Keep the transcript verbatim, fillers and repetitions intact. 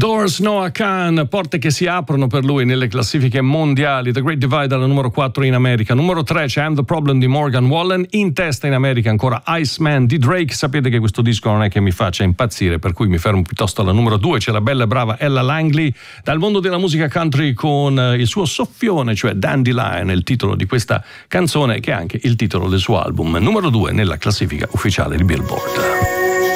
Doors, Noah Kahan, porte che si aprono per lui nelle classifiche mondiali. The Great Divide alla numero quattro in America. Numero tre c'è I'm the Problem di Morgan Wallen. In testa in America ancora Iceman di Drake. Sapete che questo disco non è che mi faccia impazzire, per cui mi fermo piuttosto alla numero due. C'è la bella e brava Ella Langley dal mondo della musica country con il suo soffione, cioè Dandelion, il titolo di questa canzone che è anche il titolo del suo album. Numero due nella classifica ufficiale di Billboard.